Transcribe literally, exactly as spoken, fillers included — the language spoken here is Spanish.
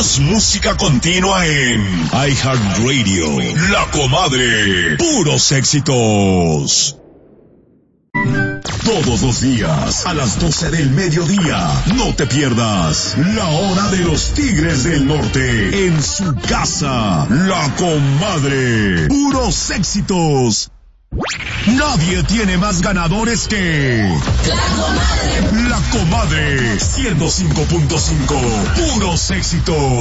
Más música continua en iHeartRadio. La Comadre. Puros éxitos. Todos los días, a las doce del mediodía, no te pierdas La Hora de los Tigres del Norte, en su casa, La Comadre. Puros éxitos. Nadie tiene más ganadores que La Comadre. La Comadre, ciento cinco punto cinco. Puros éxitos.